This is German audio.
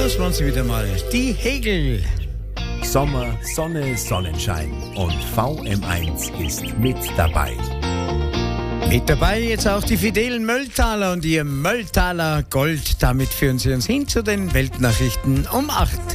Das waren sie wieder mal. Die Hegel. Sommer, Sonne, Sonnenschein und VM1 ist mit dabei. Mit dabei jetzt auch die fidelen Mölltaler und ihr Mölltaler Gold. Damit führen sie uns hin zu den Weltnachrichten um 8.